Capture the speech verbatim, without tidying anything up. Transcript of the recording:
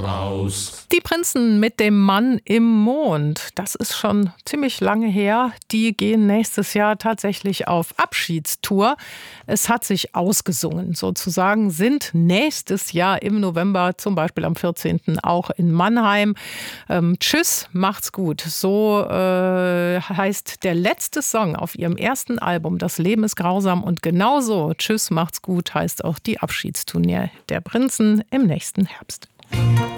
raus. Die Prinzen mit dem Mann im Mond, das ist schon ziemlich lange her. Die gehen nächstes Jahr tatsächlich auf Abschiedstour. Es hat sich ausgesungen, sozusagen, sind nächstes Jahr im November, zum Beispiel am vierzehnten auch in Mannheim. Ähm, tschüss, macht's gut. So äh, heißt der letzte Song auf ihrem ersten Album, Das Leben ist grausam. Und genauso, tschüss, macht's gut, heißt auch die Abschiedstournee der Prinzen im nächsten Herbst.